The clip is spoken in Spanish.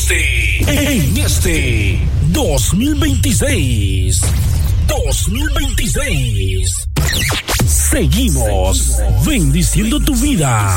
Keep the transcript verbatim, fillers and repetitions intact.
este, en este dos mil veintiséis. dos mil veintiséis. Seguimos bendiciendo tu vida.